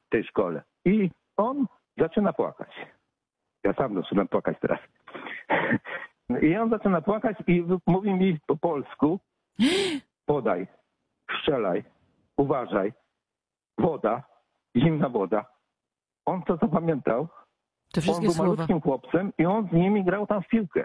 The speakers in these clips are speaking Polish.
w tej szkole. I on zaczyna płakać. Ja sam zaczynam płakać teraz. I on zaczyna płakać i mówi mi po polsku: podaj, strzelaj, uważaj, woda, zimna woda. On to zapamiętał. On był malutkim chłopcem i on z nimi grał tam w piłkę.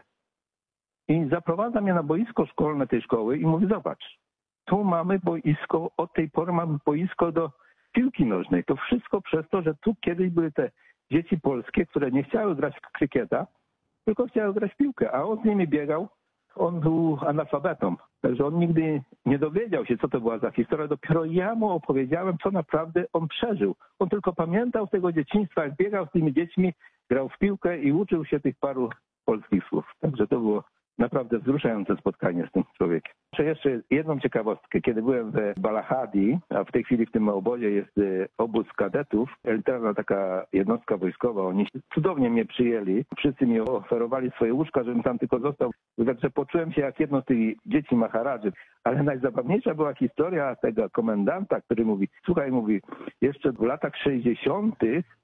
I zaprowadza mnie na boisko szkolne tej szkoły i mówi: zobacz, tu mamy boisko, od tej pory mamy boisko do piłki nożnej. To wszystko przez to, że tu kiedyś były te dzieci polskie, które nie chciały grać w krykieta, tylko chciały grać w piłkę, a on z nimi biegał. On był analfabetą, także on nigdy nie dowiedział się, co to była za historia. Dopiero ja mu opowiedziałem, co naprawdę on przeżył. On tylko pamiętał z tego dzieciństwa, jak biegał z tymi dziećmi, grał w piłkę i uczył się tych paru polskich słów. Także to było naprawdę wzruszające spotkanie z tym człowiekiem. Jeszcze jedną ciekawostkę. Kiedy byłem w Balahadi, a w tej chwili w tym obozie jest obóz kadetów, elitarna taka jednostka wojskowa, oni cudownie mnie przyjęli. Wszyscy mi oferowali swoje łóżka, żebym tam tylko został. Także poczułem się jak jedno z tych dzieci Maharadży. Ale najzabawniejsza była historia tego komendanta, który mówi: słuchaj, mówi, jeszcze w latach 60.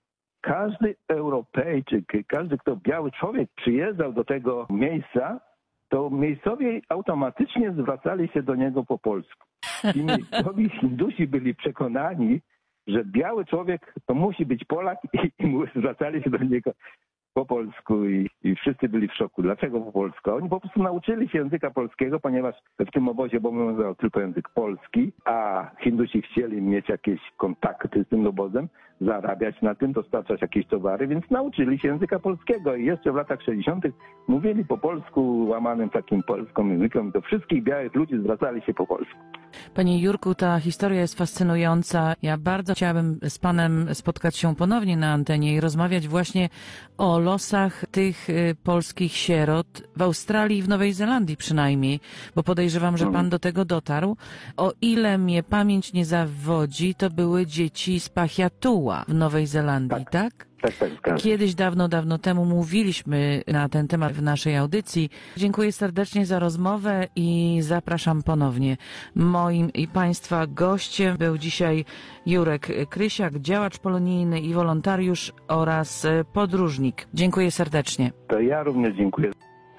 każdy Europejczyk, każdy, kto biały człowiek przyjeżdżał do tego miejsca, to miejscowi automatycznie zwracali się do niego po polsku. I miejscowi Hindusi byli przekonani, że biały człowiek to musi być Polak i zwracali się do niego po polsku i wszyscy byli w szoku. Dlaczego po polsku? Oni po prostu nauczyli się języka polskiego, ponieważ w tym obozie obowiązywał tylko język polski, a Hindusi chcieli mieć jakieś kontakty z tym obozem, zarabiać na tym, dostarczać jakieś towary, więc nauczyli się języka polskiego i jeszcze w latach 60. mówili po polsku, łamanym takim polskim językiem. Do wszystkich białych ludzi zwracali się po polsku. Panie Jurku, ta historia jest fascynująca. Ja bardzo chciałabym z panem spotkać się ponownie na antenie i rozmawiać właśnie o losach tych polskich sierot w Australii i w Nowej Zelandii przynajmniej, bo podejrzewam, że pan do tego dotarł. O ile mnie pamięć nie zawodzi, to były dzieci z Pahiatua w Nowej Zelandii, tak? Tak. Kiedyś, dawno temu mówiliśmy na ten temat w naszej audycji. Dziękuję serdecznie za rozmowę i zapraszam ponownie. Moim i państwa gościem był dzisiaj Jurek Krysiak, działacz polonijny i wolontariusz oraz podróżnik. Dziękuję serdecznie. To ja również dziękuję.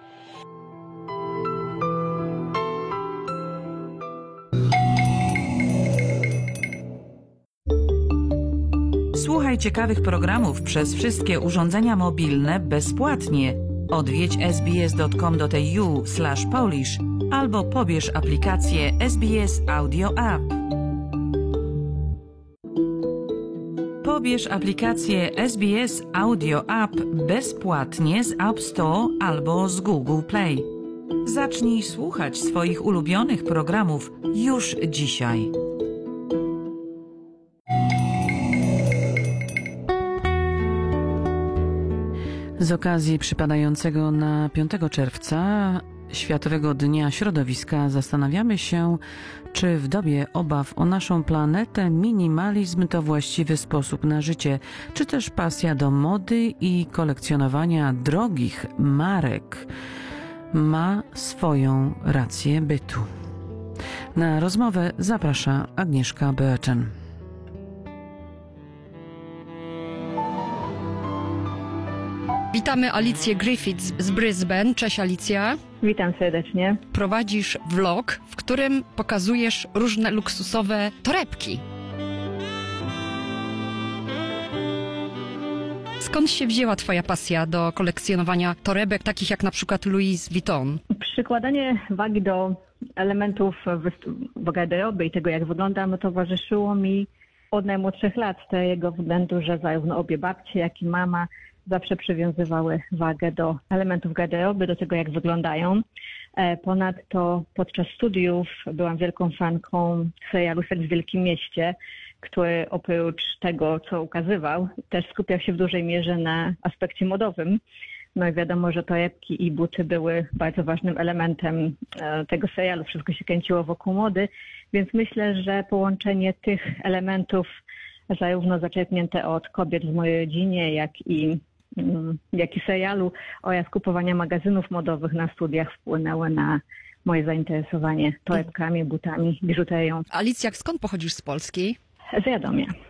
Słuchaj ciekawych programów przez wszystkie urządzenia mobilne bezpłatnie. Odwiedź sbs.com.au/polish albo pobierz aplikację SBS Audio App. Pobierz aplikację SBS Audio App bezpłatnie z App Store albo z Google Play. Zacznij słuchać swoich ulubionych programów już dzisiaj. Z okazji przypadającego na 5 czerwca Światowego Dnia Środowiska zastanawiamy się, czy w dobie obaw o naszą planetę minimalizm to właściwy sposób na życie, czy też pasja do mody i kolekcjonowania drogich marek ma swoją rację bytu. Na rozmowę zaprasza Agnieszka Boechen. Witamy Alicję Griffith z Brisbane. Cześć Alicja. Witam serdecznie. Prowadzisz vlog, w którym pokazujesz różne luksusowe torebki. Skąd się wzięła twoja pasja do kolekcjonowania torebek, takich jak na przykład Louis Vuitton? Przykładanie wagi do elementów w garderoby i tego, jak wyglądam, towarzyszyło mi od najmłodszych lat, z tego względu, że zarówno obie babcie, jak i mama zawsze przywiązywały wagę do elementów garderoby, do tego, jak wyglądają. Ponadto podczas studiów byłam wielką fanką serialu Seks w Wielkim Mieście, który oprócz tego, co ukazywał, też skupiał się w dużej mierze na aspekcie modowym. No i wiadomo, że torebki i buty były bardzo ważnym elementem tego serialu. Wszystko się kręciło wokół mody, więc myślę, że połączenie tych elementów, zarówno zaczerpnięte od kobiet w mojej rodzinie, jak i serialu oraz kupowania magazynów modowych na studiach wpłynęły na moje zainteresowanie torebkami, butami, biżuterią. Alicja, skąd pochodzisz z Polski? Z Radomia.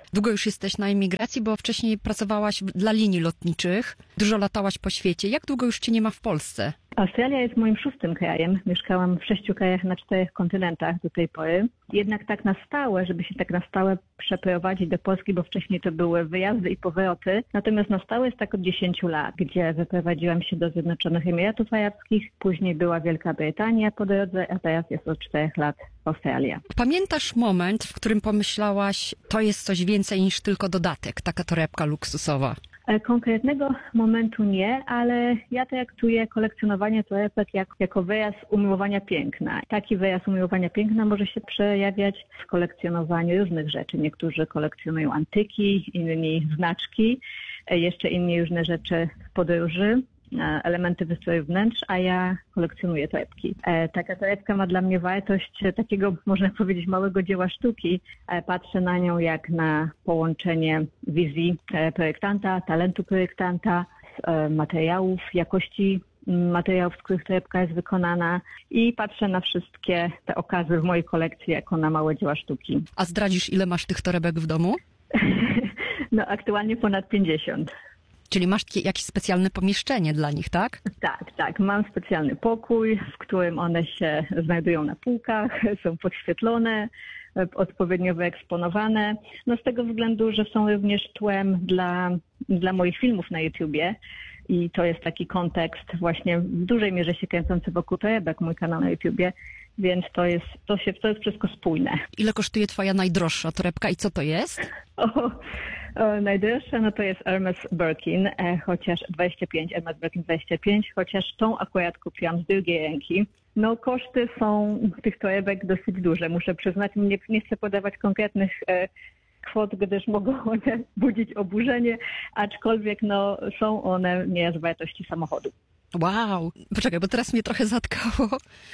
Długo już jesteś na emigracji, bo wcześniej pracowałaś dla linii lotniczych, dużo latałaś po świecie. Jak długo już cię nie ma w Polsce? Australia jest moim 6. krajem. Mieszkałam w 6 krajach na 4 kontynentach do tej pory. Jednak tak na stałe, żeby się tak na stałe przeprowadzić do Polski, bo wcześniej to były wyjazdy i powroty. Natomiast na stałe jest tak od 10 lat, gdzie wyprowadziłam się do Zjednoczonych Emiratów Arabskich, później była Wielka Brytania po drodze, a teraz jest od 4 lat Australia. Pamiętasz moment, w którym pomyślałaś, to jest coś więcej niż tylko dodatek, taka torebka luksusowa? Konkretnego momentu nie, ale ja traktuję kolekcjonowanie torebek jako wyraz umiłowania piękna. Taki wyraz umiłowania piękna może się przejawiać w kolekcjonowaniu różnych rzeczy. Niektórzy kolekcjonują antyki, inni znaczki, jeszcze inni różne rzeczy w podróży, elementy wystroju wnętrz, a ja kolekcjonuję torebki. Taka torebka ma dla mnie wartość takiego, można powiedzieć, małego dzieła sztuki. Patrzę na nią jak na połączenie wizji projektanta, talentu projektanta, materiałów, jakości materiałów, z których torebka jest wykonana i patrzę na wszystkie te okazy w mojej kolekcji jako na małe dzieła sztuki. A zdradzisz, ile masz tych torebek w domu? No aktualnie ponad 50. Czyli masz jakieś specjalne pomieszczenie dla nich, tak? Tak. Mam specjalny pokój, w którym one się znajdują na półkach, są podświetlone, odpowiednio wyeksponowane. No z tego względu, że są również tłem dla moich filmów na YouTubie. I to jest taki kontekst właśnie w dużej mierze się kręcący wokół torebek, mój kanał na YouTubie, więc to jest wszystko spójne. Ile kosztuje twoja najdroższa torebka i co to jest? Najdroższa no to jest Hermes Birkin, chociaż Hermes Birkin 25, chociaż tą akurat kupiłam z drugiej ręki. No koszty są tych torebek dosyć duże, muszę przyznać, nie chcę podawać konkretnych kwot, gdyż mogą one budzić oburzenie, aczkolwiek no, są one nie z wartości samochodu. Wow, poczekaj, bo teraz mnie trochę zatkało.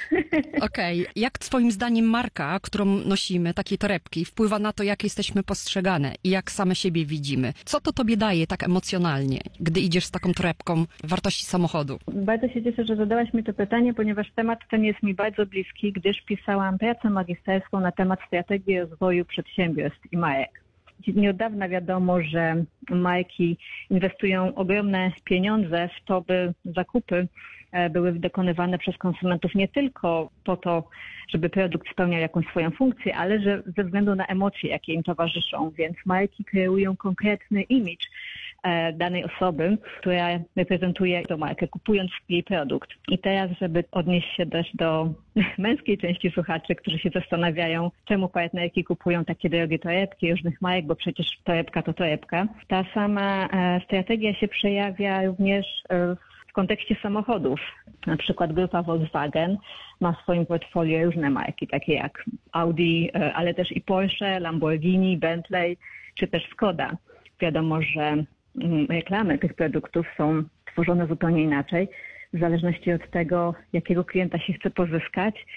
Okej. Jak twoim zdaniem marka, którą nosimy, takie torebki, wpływa na to, jak jesteśmy postrzegane i jak same siebie widzimy? Co to tobie daje tak emocjonalnie, gdy idziesz z taką torebką wartości samochodu? Bardzo się cieszę, że zadałaś mi to pytanie, ponieważ temat ten jest mi bardzo bliski, gdyż pisałam pracę magisterską na temat strategii rozwoju przedsiębiorstw i marek. Nie od dawna wiadomo, że marki inwestują ogromne pieniądze w to, by zakupy były dokonywane przez konsumentów nie tylko po to, żeby produkt spełniał jakąś swoją funkcję, ale że ze względu na emocje, jakie im towarzyszą. Więc marki kreują konkretny imidż danej osoby, która reprezentuje tę markę, kupując jej produkt. I teraz, żeby odnieść się też do męskiej części słuchaczy, którzy się zastanawiają, czemu partnerki kupują takie drogie torebki różnych marek, bo przecież torebka to torebka. Ta sama strategia się przejawia również w kontekście samochodów. Na przykład grupa Volkswagen ma w swoim portfolio różne marki, takie jak Audi, ale też i Porsche, Lamborghini, Bentley, czy też Skoda. Wiadomo, że reklamy tych produktów są tworzone zupełnie inaczej. W zależności od tego, jakiego klienta się chce pozyskać,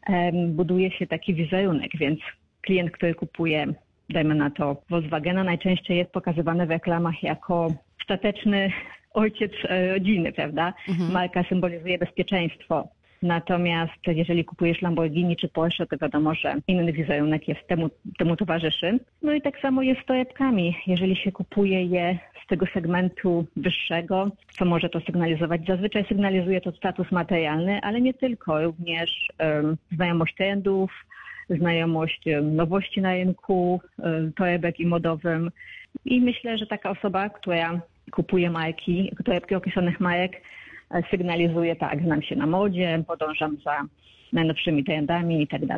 buduje się taki wizerunek, więc klient, który kupuje, dajmy na to, Volkswagena, najczęściej jest pokazywany w reklamach jako stateczny ojciec rodziny, prawda? Marka symbolizuje bezpieczeństwo. Natomiast jeżeli kupujesz Lamborghini czy Porsche, to wiadomo, że inny wizerunek jest temu towarzyszy. No i tak samo jest z torebkami. Jeżeli się kupuje je z tego segmentu wyższego, co może to sygnalizować? Zazwyczaj sygnalizuje to status materialny, ale nie tylko. Również znajomość trendów, znajomość nowości na rynku, torebek i modowym. I myślę, że taka osoba, która kupuje torebki określonych marek, sygnalizuje tak, znam się na modzie, podążam za najnowszymi trendami itd.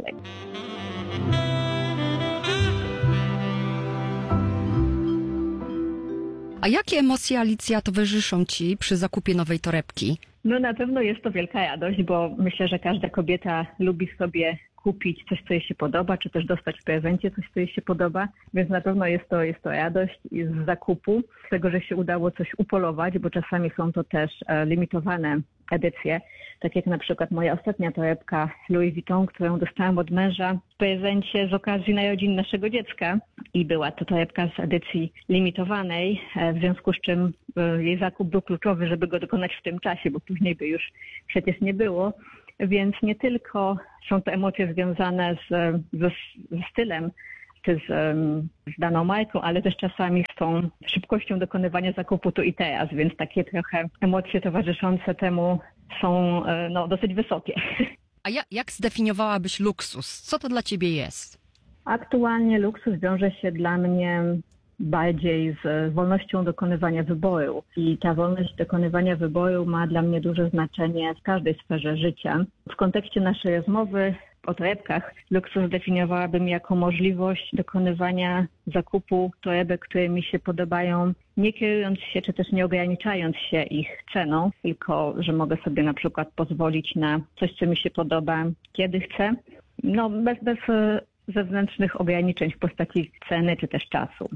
A jakie emocje, Alicja, towarzyszą ci przy zakupie nowej torebki? No na pewno jest to wielka radość, bo myślę, że każda kobieta lubi sobie kupić coś, co jej się podoba, czy też dostać w prezencie coś, co jej się podoba. Więc na pewno jest to radość z zakupu, z tego, że się udało coś upolować, bo czasami są to też limitowane edycje. Tak jak na przykład moja ostatnia torebka Louis Vuitton, którą dostałam od męża w prezencie z okazji narodzin naszego dziecka. I była to torebka z edycji limitowanej, w związku z czym jej zakup był kluczowy, żeby go dokonać w tym czasie, bo później by już przecież nie było. Więc nie tylko są to emocje związane ze stylem, czy z daną marką, ale też czasami z tą szybkością dokonywania zakupu tu i teraz, więc takie trochę emocje towarzyszące temu są dosyć wysokie. A jak zdefiniowałabyś luksus? Co to dla ciebie jest? Aktualnie luksus wiąże się dla mnie bardziej z wolnością dokonywania wyboru. I ta wolność dokonywania wyboru ma dla mnie duże znaczenie w każdej sferze życia. W kontekście naszej rozmowy o torebkach luksus zdefiniowałabym jako możliwość dokonywania zakupu torebek, które mi się podobają, nie kierując się, czy też nie ograniczając się ich ceną, tylko że mogę sobie na przykład pozwolić na coś, co mi się podoba, kiedy chcę, bez zewnętrznych ograniczeń w postaci ceny czy też czasu.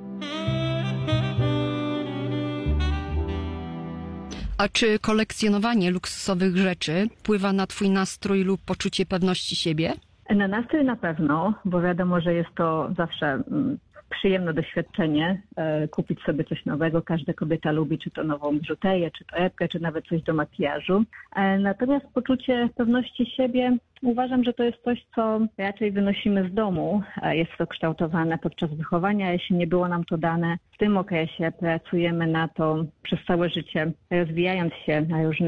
A czy kolekcjonowanie luksusowych rzeczy wpływa na twój nastrój lub poczucie pewności siebie? Na nastrój na pewno, bo wiadomo, że jest to zawsze przyjemne doświadczenie kupić sobie coś nowego. Każda kobieta lubi, czy to nową biżuterię, czy torebkę, czy nawet coś do makijażu. Natomiast poczucie pewności siebie uważam, że to jest coś, co raczej wynosimy z domu. Jest to kształtowane podczas wychowania. Jeśli nie było nam to dane w tym okresie, pracujemy na to przez całe życie, rozwijając się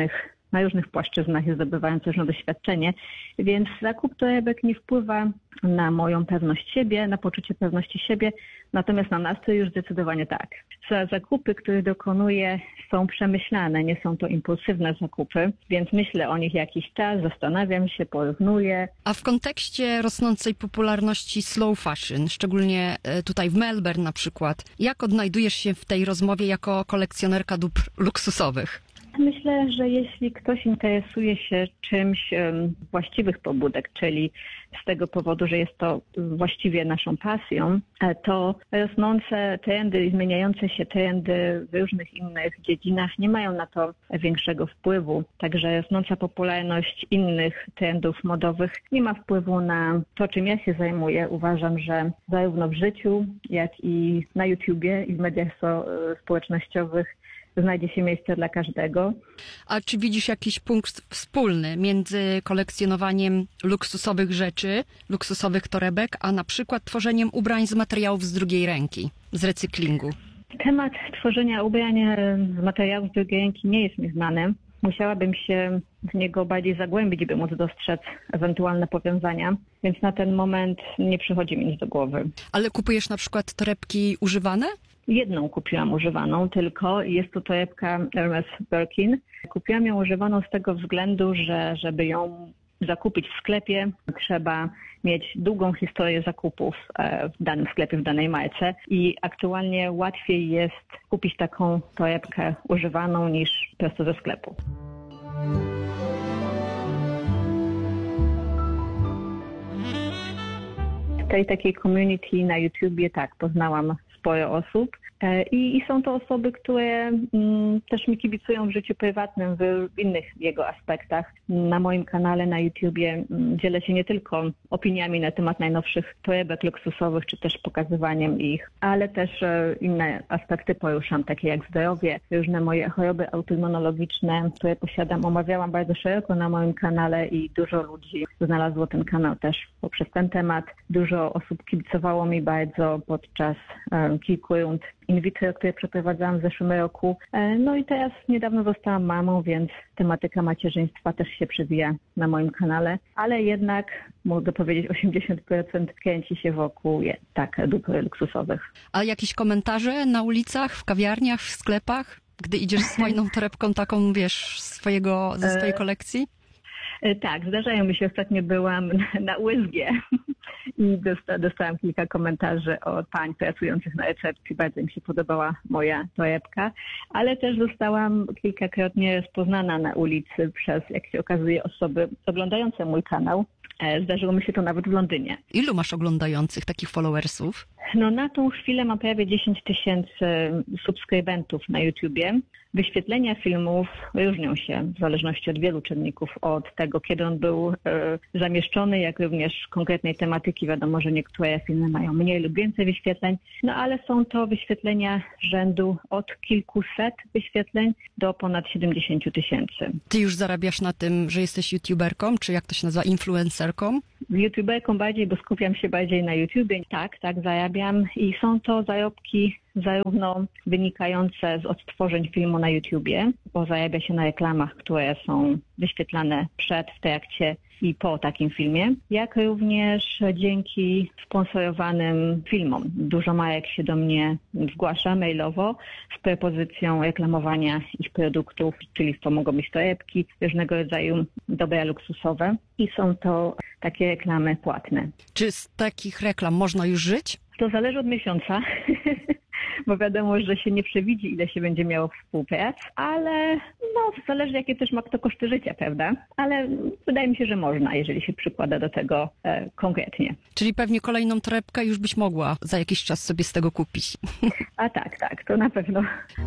na różnych płaszczyznach i zdobywając różne doświadczenie, więc zakup torebek nie wpływa na moją pewność siebie, na poczucie pewności siebie, natomiast na nastrój już zdecydowanie tak. Zakupy, które dokonuję, są przemyślane, nie są to impulsywne zakupy, więc myślę o nich jakiś czas, zastanawiam się, porównuję. A w kontekście rosnącej popularności slow fashion, szczególnie tutaj w Melbourne na przykład, jak odnajdujesz się w tej rozmowie jako kolekcjonerka dóbr luksusowych? Myślę, że jeśli ktoś interesuje się czymś z właściwych pobudek, czyli z tego powodu, że jest to właściwie naszą pasją, to rosnące trendy i zmieniające się trendy w różnych innych dziedzinach nie mają na to większego wpływu. Także rosnąca popularność innych trendów modowych nie ma wpływu na to, czym ja się zajmuję. Uważam, że zarówno w życiu, jak i na YouTubie i w mediach społecznościowych znajdzie się miejsce dla każdego. A czy widzisz jakiś punkt wspólny między kolekcjonowaniem luksusowych rzeczy, luksusowych torebek, a na przykład tworzeniem ubrań z materiałów z drugiej ręki, z recyklingu? Temat tworzenia ubrań z materiałów z drugiej ręki nie jest mi znany. Musiałabym się w niego bardziej zagłębić, by móc dostrzec ewentualne powiązania, więc na ten moment nie przychodzi mi nic do głowy. Ale kupujesz na przykład torebki używane? Jedną kupiłam używaną tylko i jest to torebka Hermes Birkin. Kupiłam ją używaną z tego względu, że żeby ją zakupić w sklepie, trzeba mieć długą historię zakupów w danym sklepie, w danej marce i aktualnie łatwiej jest kupić taką torebkę używaną niż prosto ze sklepu. W tej takiej community na YouTubie poznałam sporo osób i są to osoby, które też mi kibicują w życiu prywatnym, w innych jego aspektach. Na moim kanale na YouTubie dzielę się nie tylko opiniami na temat najnowszych torebek luksusowych, czy też pokazywaniem ich, ale też inne aspekty poruszam, takie jak zdrowie, różne moje choroby autoimmunologiczne, które posiadam, omawiałam bardzo szeroko na moim kanale i dużo ludzi znalazło ten kanał też poprzez ten temat. Dużo osób kibicowało mi bardzo podczas kilku rund in vitro, które przeprowadzałam w zeszłym roku. No i teraz niedawno zostałam mamą, więc tematyka macierzyństwa też się przewija na moim kanale, ale jednak mogę powiedzieć 80% kręci się wokół dóbr luksusowych. A jakieś komentarze na ulicach, w kawiarniach, w sklepach, gdy idziesz z fajną torebką taką, wiesz, ze swojej kolekcji? Tak, zdarzają mi się. Ostatnio byłam na USG i dostałam kilka komentarzy od pań pracujących na recepcji. Bardzo mi się podobała moja torebka, ale też zostałam kilkakrotnie rozpoznana na ulicy przez, jak się okazuje, osoby oglądające mój kanał. Zdarzyło mi się to nawet w Londynie. Ilu masz oglądających takich followersów? No na tą chwilę mam prawie 10 000 subskrybentów na YouTubie. Wyświetlenia filmów różnią się w zależności od wielu czynników, od tego, kiedy on był zamieszczony, jak również konkretnej tematyki. Wiadomo, że niektóre filmy mają mniej lub więcej wyświetleń, no ale są to wyświetlenia rzędu od kilkuset wyświetleń do ponad 70 000. Ty już zarabiasz na tym, że jesteś youtuberką, czy jak to się nazywa, influencerką? YouTuberką bardziej, bo skupiam się bardziej na YouTubie. Tak, zarabiam i są to zarobki zarówno wynikające z odtworzeń filmu na YouTubie, bo zarabia się na reklamach, które są wyświetlane przed, w trakcie i po takim filmie, jak również dzięki sponsorowanym filmom. Dużo marek się do mnie zgłasza mailowo z propozycją reklamowania ich produktów, czyli to mogą być torebki, różnego rodzaju dobra luksusowe i są to takie reklamy płatne. Czy z takich reklam można już żyć? To zależy od miesiąca, bo wiadomo, że się nie przewidzi, ile się będzie miało współprac, ale no zależy, jakie też ma kto koszty życia, prawda? Ale wydaje mi się, że można, jeżeli się przykłada do tego konkretnie. Czyli pewnie kolejną torebkę już byś mogła za jakiś czas sobie z tego kupić. A tak, to na pewno.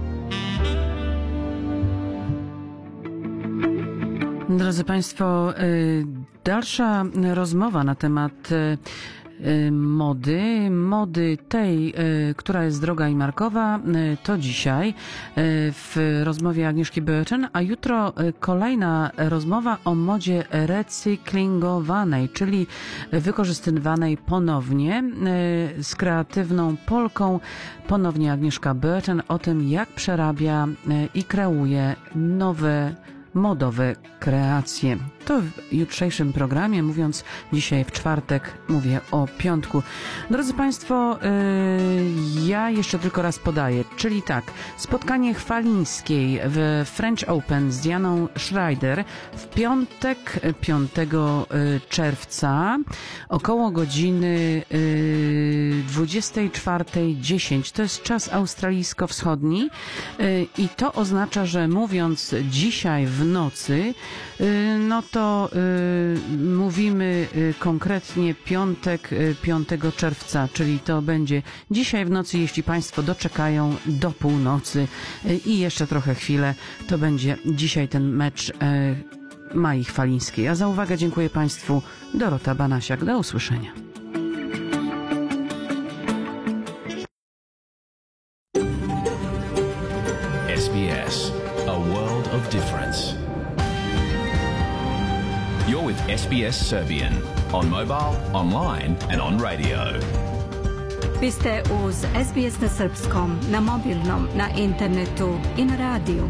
Drodzy Państwo, dalsza rozmowa na temat mody tej, która jest droga i markowa, to dzisiaj w rozmowie Agnieszki Boechen, a jutro kolejna rozmowa o modzie recyklingowanej, czyli wykorzystywanej ponownie z kreatywną Polką, ponownie Agnieszka Boechen, o tym, jak przerabia i kreuje nowe modowe kreacje. To w jutrzejszym programie, mówiąc dzisiaj w czwartek, mówię o piątku. Drodzy Państwo, ja jeszcze tylko raz podaję, czyli tak, spotkanie Chwalińskiej w French Open z Dianą Schreider w piątek 5 czerwca około godziny 24:10. To jest czas australijsko-wschodni i to oznacza, że mówiąc dzisiaj w nocy, no to mówimy konkretnie piątek 5 czerwca, czyli to będzie dzisiaj w nocy, jeśli Państwo doczekają do północy i jeszcze trochę chwilę, to będzie dzisiaj ten mecz Mai Chwalińskiej. A za uwagę dziękuję Państwu. Dorota Banasiak, do usłyszenia. SBS, a world of difference. You're with SBS Serbian on mobile, online and on radio. Vi ste uz SBS na srpskom, na mobilnom, na internetu i na radiju.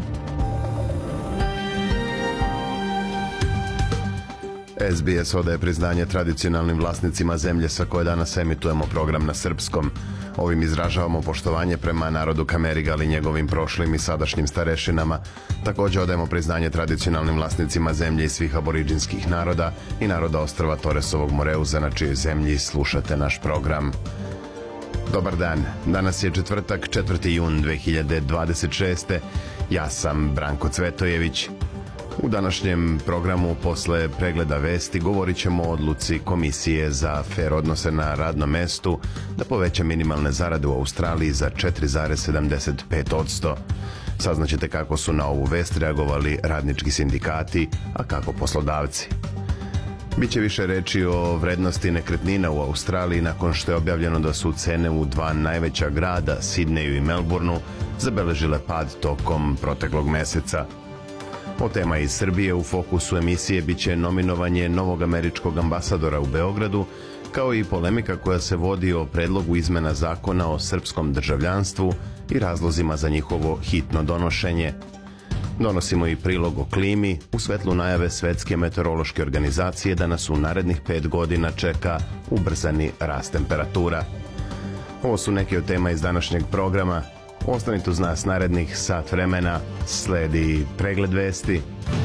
SBS odaje priznanje tradicionalnim vlasnicima zemlje sa koje danas emitujemo program na srpskom. Ovim izražavamo poštovanje prema narodu Kamerigal i njegovim prošlim i sadašnjim starešinama. Također odajemo priznanje tradicionalnim vlasnicima zemlje i svih aboriđinskih naroda i naroda ostrva Toresovog Moreuza, na čijoj zemlji slušate naš program. Dobar dan, danas je četvrtak, 4. jun 2026. Ja sam Branko Cvetojević. U današnjem programu posle pregleda vesti govorit ćemo o odluci Komisije za fer odnose na radnom mestu da poveća minimalne zarade u Australiji za 4,75%. Saznaćete kako su na ovu vest reagovali radnički sindikati, a kako poslodavci. Biće više reči o vrednosti nekretnina u Australiji nakon što je objavljeno da su cene u dva najveća grada, Sidneju i Melbourneu, zabeležile pad tokom proteklog meseca. O tema iz Srbije u fokusu emisije biće nominovanje novog američkog ambasadora u Beogradu, kao i polemika koja se vodi o predlogu izmena zakona o srpskom državljanstvu i razlozima za njihovo hitno donošenje. Donosimo i prilog o klimi u svetlu najave Svetske meteorološke organizacije da nas u narednih 5 godina čeka ubrzani rast temperatura. Ovo su neke od tema iz današnjeg programa. Ostanite uz nas narednih sat vremena, sledi pregled vesti.